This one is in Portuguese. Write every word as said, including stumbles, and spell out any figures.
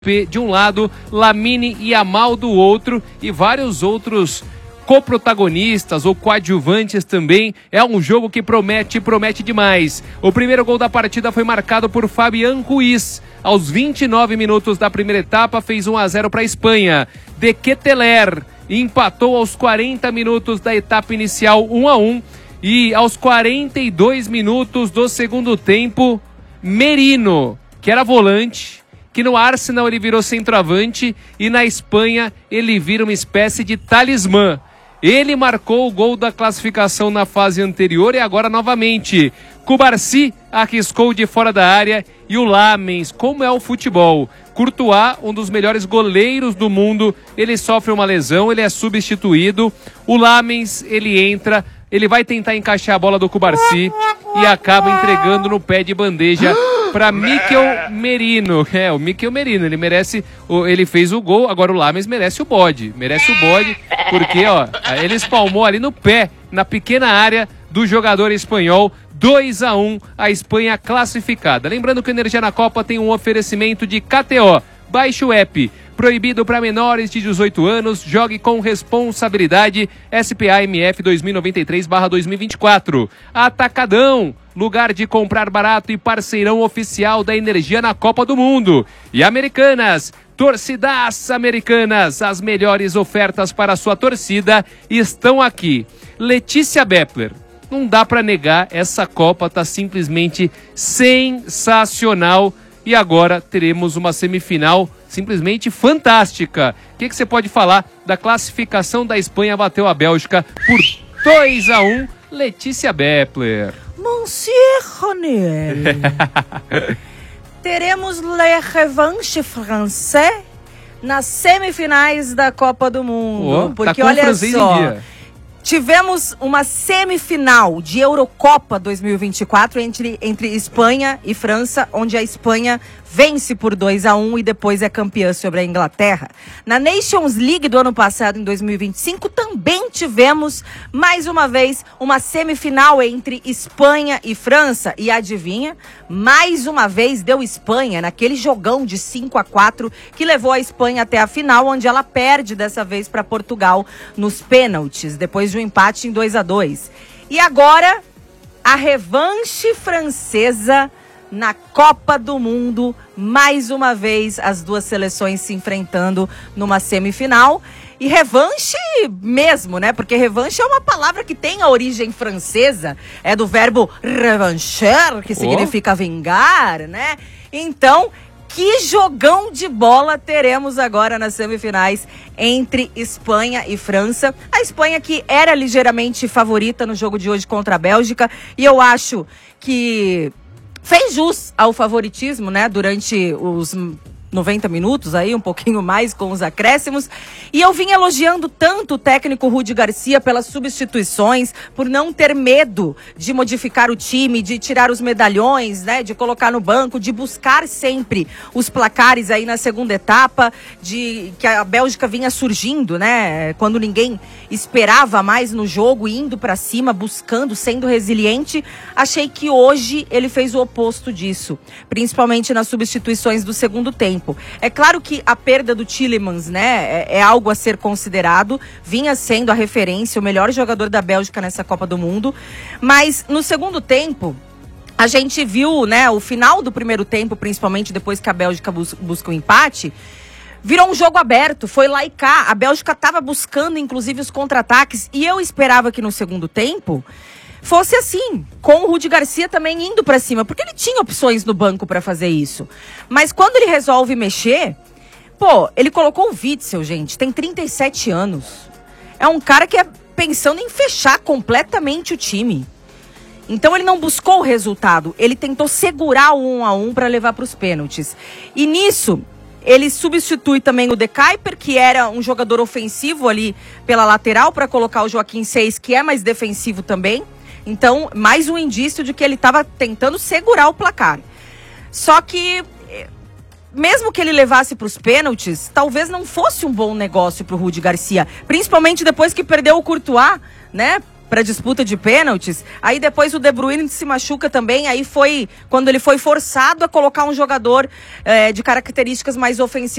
de um lado, Lamine Yamal do outro e vários outros coprotagonistas ou coadjuvantes também. É um jogo que promete, promete demais. O primeiro gol da partida foi marcado por Fabián Ruiz. Aos vinte e nove minutos da primeira etapa, fez um a zero para a Espanha. De Ketelaere empatou aos quarenta minutos da etapa inicial, um a um. E aos quarenta e dois minutos do segundo tempo, Merino, que era volante, que no Arsenal ele virou centroavante e na Espanha ele vira uma espécie de talismã. Ele marcou o gol da classificação na fase anterior e agora novamente. Cubarsí arriscou de fora da área e o Lamens, como é o futebol. Courtois, um dos melhores goleiros do mundo, ele sofre uma lesão, ele é substituído. O Lamens, ele entra, ele vai tentar encaixar a bola do Cubarsí e acaba entregando no pé de bandeja para Mikel Merino. É, o Mikel Merino, ele merece, ele fez o gol, agora o Lamens merece o bode, merece o bode, porque ó, ele espalmou ali no pé, na pequena área do jogador espanhol. dois a um, a Espanha classificada. Lembrando que o Energia na Copa tem um oferecimento de K T O. Baixe o app. Proibido para menores de dezoito anos. Jogue com responsabilidade. S P A M F dois mil e noventa e três barra dois mil e vinte e quatro. Atacadão. Lugar de comprar barato e parceirão oficial da Energia na Copa do Mundo. E Americanas. Torcidas Americanas. As melhores ofertas para a sua torcida estão aqui. Letícia Bepler. Não dá para negar, essa Copa tá simplesmente sensacional. E agora teremos uma semifinal simplesmente fantástica. O que, que você pode falar da classificação da Espanha? Bateu a Bélgica por dois a um. Letícia Bepler. Monsieur Ronel. Teremos le revanche français nas semifinais da Copa do Mundo. Oh, porque tá olha só, tivemos uma semifinal de Eurocopa dois mil e vinte e quatro entre, entre Espanha e França, onde a Espanha vence por dois a um e depois é campeã sobre a Inglaterra. Na Nations League do ano passado, em dois mil e vinte e cinco, também tivemos, mais uma vez, uma semifinal entre Espanha e França. E adivinha? Mais uma vez deu Espanha naquele jogão de cinco a quatro que levou a Espanha até a final, onde ela perde dessa vez para Portugal nos pênaltis, depois de um empate em dois a dois. E agora, a revanche francesa na Copa do Mundo, mais uma vez as duas seleções se enfrentando numa semifinal. E revanche mesmo, né? Porque revanche é uma palavra que tem a origem francesa, é do verbo revancher, que significa oh. vingar, né? Então, que jogão de bola teremos agora nas semifinais entre Espanha e França. A Espanha que era ligeiramente favorita no jogo de hoje contra a Bélgica, e eu acho que fez jus ao favoritismo, né, durante os noventa minutos, aí um pouquinho mais com os acréscimos. E eu vim elogiando tanto o técnico Rudi Garcia pelas substituições, por não ter medo de modificar o time, de tirar os medalhões, né, de colocar no banco, de buscar sempre os placares aí na segunda etapa, de que a Bélgica vinha surgindo, né, quando ninguém esperava mais no jogo, indo pra cima, buscando, sendo resiliente. Achei que hoje ele fez o oposto disso, principalmente nas substituições do segundo tempo. É claro que a perda do Tielemans, né, é, é algo a ser considerado, vinha sendo a referência, o melhor jogador da Bélgica nessa Copa do Mundo, mas no segundo tempo, a gente viu, né, o final do primeiro tempo, principalmente depois que a Bélgica bus- busca o empate, virou um jogo aberto, foi lá e cá, a Bélgica estava buscando inclusive os contra-ataques, e eu esperava que no segundo tempo fosse assim, com o Rudi Garcia também indo pra cima, porque ele tinha opções no banco pra fazer isso. Mas quando ele resolve mexer, pô, ele colocou o Witsel, gente, tem trinta e sete anos. É um cara que é pensando em fechar completamente o time. Então ele não buscou o resultado, ele tentou segurar o um a um pra levar pros pênaltis. E nisso, ele substitui também o De Kuyper, que era um jogador ofensivo ali pela lateral, pra colocar o Joaquim Seis, que é mais defensivo também. Então, mais um indício de que ele estava tentando segurar o placar. Só que, mesmo que ele levasse para os pênaltis, talvez não fosse um bom negócio para o Rudi Garcia. Principalmente depois que perdeu o Courtois, né? para disputa de pênaltis. Aí depois o De Bruyne se machuca também, aí foi quando ele foi forçado a colocar um jogador é, de características mais ofensivas